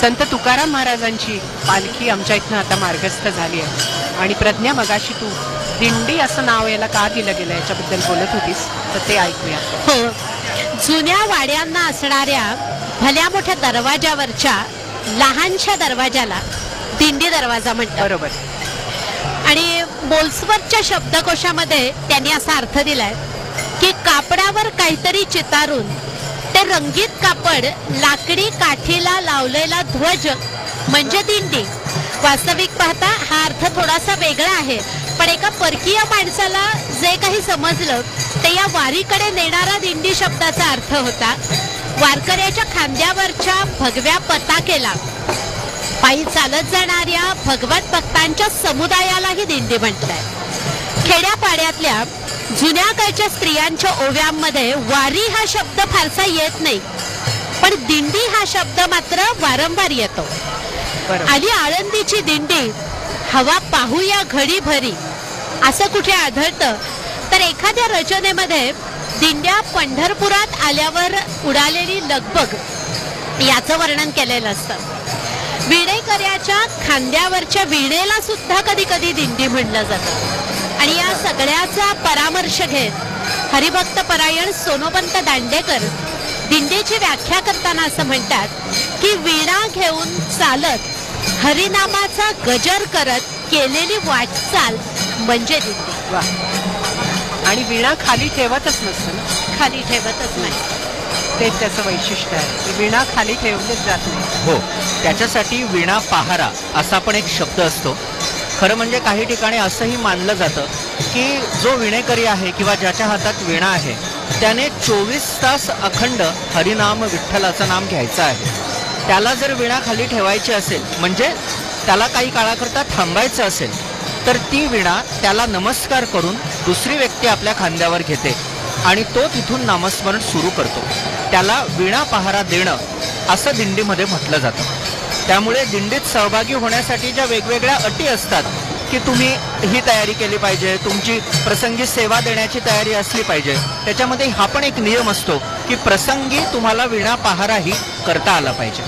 संत तुकाराम महाराजांची पालखी आमच्या इथनं आता मार्गस्थ झाली आहे. आणि प्रज्ञा, मगाशी तू दिंडी असं नाव याला का दिलं गेलं याच्याबद्दल बोलत होतीस, तर ते ऐकूया. हो, जुन्या वाड्यांना असणाऱ्या भल्या मोठ्या दरवाजावरच्या लहानशा दरवाजाला दिंडी दरवाजा म्हणतात. बरोबर. आणि मोल्सवरच्या शब्दकोशामध्ये त्यांनी असा अर्थ दिलाय की कापडावर काहीतरी चितारून ते रंगीत कापड लाकडी काठीला लावलेला ध्वज म्हणजे दिंडी. वास्तविक पाहता हा अर्थ थोडासा वेगळा आहे, पण एका परकीय माणसाला जे काही समजलं ते या वारीकडे नेणारा दिंडी शब्दाचा अर्थ होता. वारकऱ्याच्या खांद्यावरच्या भगव्या पताकेला पायी चालत जाणाऱ्या भगवत भक्तांच्या समुदायालाही दिंडी म्हणतात. खेड्यापाड्यातल्या जुन्या काळच्या स्त्रियांच्या ओव्यांमध्ये वारी हा शब्द फारसा येत नाही, पण दिंडी हा शब्द मात्र वारंवार येतो. आली आळंदीची दिंडी, हवा पाहूया घडी भरी, असं कुठे आढळतं तर एखाद्या रचनेमध्ये दिंड्या पंढरपुरात आल्यावर उडालेली लगबग याचं वर्णन केलेलं असतं. विणेकऱ्याच्या खांद्यावरच्या विणेला सुद्धा कधी कधी दिंडी म्हणलं जातं. आणि या सगळ्याचा परामर्श घेत हरिभक्त परायण सोनोपंत दांडेकर दिंडीची व्याख्या करताना असं म्हणतात की वीणा घेऊन चालत हरिनामाचा गजर करत केलेली वाटचाल म्हणजे दिंडी. आणि वीणा खाली ठेवतच नसतं ना, खाली ठेवतच नाही, तेच त्याचं वैशिष्ट्य आहे. वीणा खाली ठेवलीच जात नाही. हो, त्याच्यासाठी वीणा पहारा असा पण एक शब्द असतो. खरं म्हणजे काही ठिकाणी असंही मानलं जातं की जो विणेकरी आहे किंवा ज्याच्या हातात वीणा आहे त्याने 24 तास अखंड हरिनाम विठ्ठलाचं नाम घ्यायचं आहे. त्याला जर वीणा खाली ठेवायची असेल म्हणजे त्याला काही काळाकरता थांबायचं असेल तर ती वीणा त्याला नमस्कार करून दुसरी व्यक्ती आपल्या खांद्यावर घेते आणि तो तिथून नामस्मरण सुरू करतो. त्याला वीणा पहारा देणं असं दिंडीमध्ये म्हटलं जातं. त्यामुळे दिंडीत सहभागी होण्यासाठी ज्या वेगवेगळ्या अटी असतात की तुम्ही ही तयारी केली पाहिजे, तुमची प्रसंगी सेवा देण्याची तयारी असली पाहिजे, त्याच्यामध्ये हा पण एक नियम असतो की प्रसंगी तुम्हाला वीणा पहाराही करता आला पाहिजे.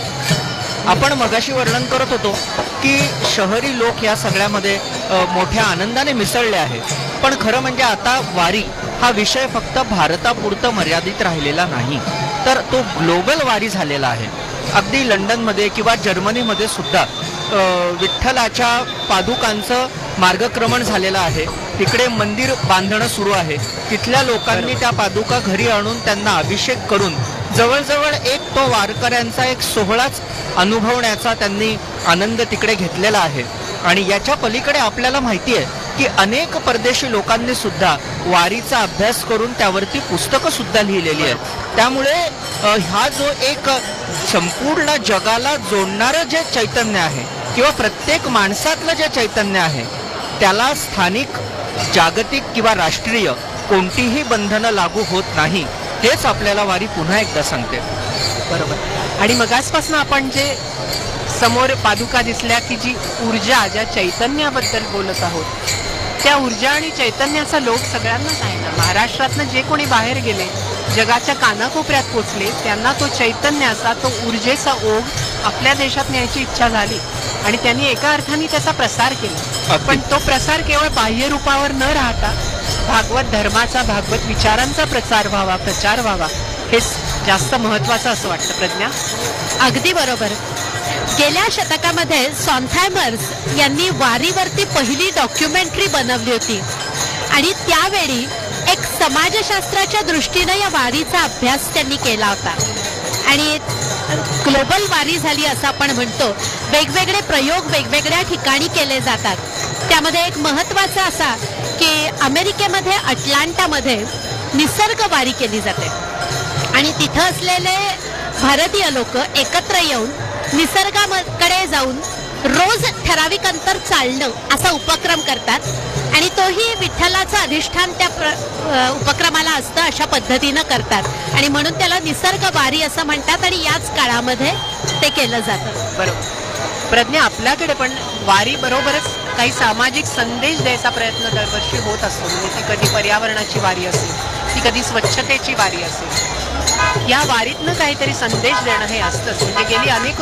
आपण मगाशी वर्णन करत होतो की शहरी लोक या सगळ्यामध्ये मोठ्या आनंदाने मिसळले आहे, पण खरं म्हणजे आता वारी हा विषय फक्त भारतापुरतं मर्यादित राहिलेला नाही, तर तो ग्लोबल वारी झालेला आहे. अगदी लंडनमध्ये किंवा जर्मनीमध्ये सुद्धा विठ्ठलाच्या पादुकांचं मार्गक्रमण झालेलं आहे. तिकडे मंदिर बांधणं सुरू आहे. तिथल्या लोकांनी त्या पादुका घरी आणून त्यांना अभिषेक करून जवळजवळ एक तो वारकऱ्यांचा एक सोहळाच अनुभवण्याचा त्यांनी आनंद तिकडे घेतलेला आहे. आणि याच्या पलीकडे आपल्याला माहिती आहे की अनेक परदेशी लोकांनी सुद्धा वारीचा अभ्यास करून त्यावरती पुस्तकं सुद्धा लिहिलेली आहेत. त्यामुळे हा जो एक संपूर्ण जगाला जोडणारं जे चैतन्य आहे किंवा प्रत्येक माणसातलं जे चैतन्य आहे त्याला स्थानिक, जागतिक किंवा राष्ट्रीय कोणतीही बंधनं लागू होत नाही, हेच आपल्याला वारी पुन्हा एकदा सांगते. बरोबर. आणि मग आजपासून आपण जे समोर पादुका दिसल्या की जी ऊर्जा, ज्या चैतन्याबद्दल बोलत आहोत, त्या ऊर्जा आणि चैतन्याचा लोक सगळ्यांनाच आहे ना. महाराष्ट्रातनं जे कोणी बाहेर गेले, जगाच्या कानाकोपऱ्यात पोचले, त्यांना तो चैतन्याचा, तो ऊर्जेचा ओघ आपल्या देशात न्यायची इच्छा झाली आणि त्यांनी एका अर्थाने त्याचा प्रसार केला. पण तो प्रसार केवळ बाह्य रूपावर न राहता भागवत धर्माचा, भागवत विचारांचा प्रचार व्हावा, हेच जास्त महत्वाचं असं वाटतं. प्रज्ञा, अगदी बरोबर. गेल्या शतकामध्ये सॉन्थायमर्स यांनी वारीवरती पहिली डॉक्युमेंटरी बनवली होती आणि त्यावेळी एक समाजशास्त्राच्या दृष्टीने या वारीचा अभ्यास त्यांनी केला होता. आणि ग्लोबल वारी झाली असं आपण म्हणतो. वेगवेगळे प्रयोग वेगवेगळ्या ठिकाणी केले जातात. त्यामध्ये एक महत्त्वाचा असा की अमेरिकेमध्ये अटलांटामध्ये निसर्ग वारी केली जाते आणि तिथं असलेले भारतीय लोक एकत्र येऊन निसर्गाकडे जाऊन रोज ठराविक अंतर चालणं असा उपक्रम करतात आणि तोही विठ्ठलाचं अधिष्ठान त्या उपक्रमाला असतं, अशा पद्धतीनं करतात आणि म्हणून त्याला निसर्ग वारी असं म्हणतात आणि याच काळामध्ये ते केलं जातं. बरोबर. प्रज्ञा, आपल्याकडे पण वारी बरोबरच काही सामाजिक संदेश द्यायचा प्रयत्न दरवर्षी होत असतो. म्हणजे ती कधी पर्यावरणाची वारी असेल, ती कधी स्वच्छतेची वारी असेल. या वारीतनं काहीतरी संदेश देणं हे असतंच. म्हणजे गेली अनेक